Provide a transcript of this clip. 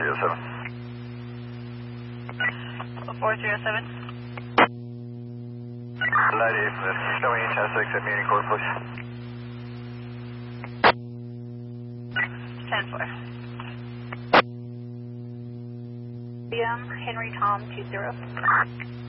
407. 407. Light 8 from the showing 10-6 at Muni Court, please. 10-4. Henry Tom 20.